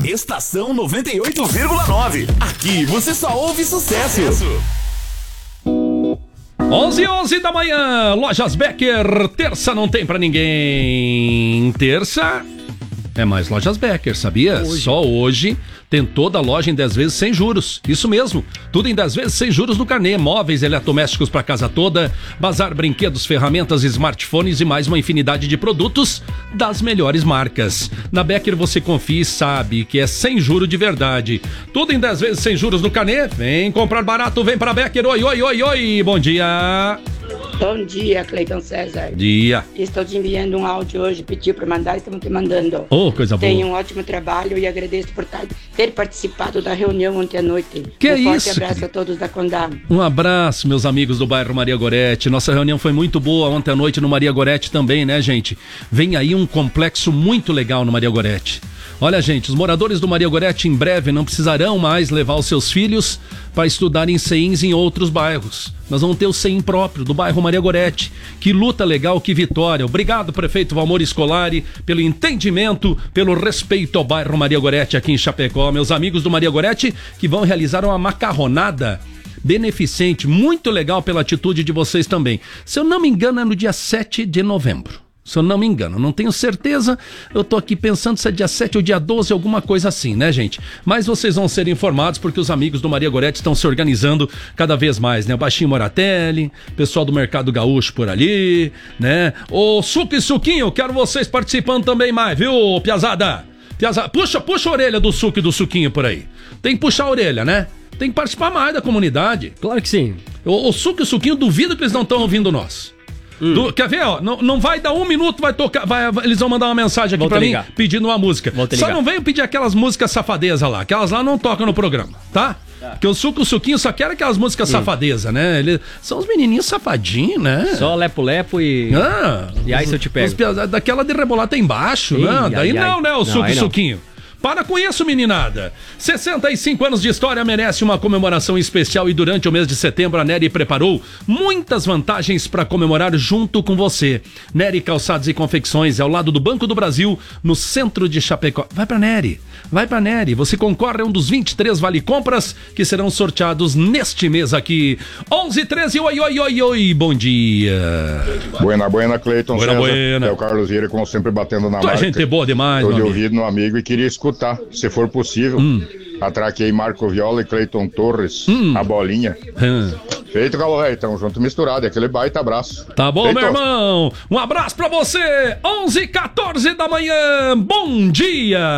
Estação 98,9. Aqui você só ouve sucesso. 11h11 da manhã, Lojas Becker, terça não tem pra ninguém. Terça é mais Lojas Becker, sabia? Só hoje tem toda a loja em 10 vezes sem juros. Isso mesmo, tudo em 10 vezes sem juros no carnê. Móveis, eletrodomésticos pra casa toda, bazar, brinquedos, ferramentas, smartphones e mais uma infinidade de produtos das melhores marcas. Na Becker você confia e sabe que é sem juro de verdade. Tudo em 10 vezes sem juros no carnê. Vem comprar barato, vem pra Becker. Oi, oi, oi, oi, bom dia. Bom dia, Cleiton César. Dia. Estou te enviando um áudio hoje, pediu para mandar, estamos te mandando. Oh, coisa boa. Tenha um ótimo trabalho e agradeço por ter participado da reunião ontem à noite. Que um forte isso, abraço querido. a todos da Condá. Um abraço, meus amigos do bairro Maria Gorete. Nossa reunião foi muito boa ontem à noite no Maria Gorete também, né, gente? Vem aí um complexo muito legal no Maria Gorete. Olha, gente, os moradores do Maria Gorete em breve não precisarão mais levar os seus filhos para estudar em CEINs em outros bairros. Nós vamos ter o CEIN próprio do bairro Maria Gorete. Que luta legal, que vitória. Obrigado, prefeito Valmor Scolari, pelo entendimento, pelo respeito ao bairro Maria Gorete aqui em Chapecó. Meus amigos do Maria Gorete que vão realizar uma macarronada beneficente, muito legal pela atitude de vocês também. Se eu não me engano, é no dia 7 de novembro. Se eu não me engano, não tenho certeza, eu tô aqui pensando se é dia 7 ou dia 12, alguma coisa assim, né, gente? Mas vocês vão ser informados porque os amigos do Maria Gorete estão se organizando cada vez mais, né? O Baixinho Moratelli, pessoal do Mercado Gaúcho por ali, né? O Suco e Suquinho, quero vocês participando também mais, viu, Piazada? Puxa a orelha do Suco e do Suquinho por aí. Tem que puxar a orelha, né? Tem que participar mais da comunidade. Claro que sim. O Suco e o Suquinho, duvido que eles não estão ouvindo nós. Quer ver, ó? Não vai dar um minuto, vai tocar. Eles vão mandar uma mensagem aqui pra mim pedindo uma música. Só não venham pedir aquelas músicas safadezas lá, aquelas lá não tocam no programa, tá? Porque o Suco e o Suquinho só querem aquelas músicas safadezas, né? Eles são os menininhos safadinhos, né? Só lepo-lepo e. E aí se eu te pego. Daquela de rebolata embaixo, né? Daí não, né? O Suco e o Suquinho. Para com isso, meninada! 65 anos de história merece uma comemoração especial e durante o mês de setembro a Nery preparou muitas vantagens para comemorar junto com você. Nery Calçados e Confecções é ao lado do Banco do Brasil, no centro de Chapecó. Vai pra Nery! Você concorre a um dos 23 vale-compras que serão sorteados neste mês aqui. 11h13, oi, bom dia! Buena, Cleiton César. Buena. É o Carlos Vieira, como sempre, batendo na marca. Gente boa demais, Tô de ouvido no amigo e queria escutar, se for possível. Atraquei Marco Viola e Cleiton Torres, a bolinha. Feito, Galo Velho, tamo junto misturado, é aquele baita abraço. Tá bom, Feito. meu irmão, um abraço pra você. 11h14 da manhã, bom dia.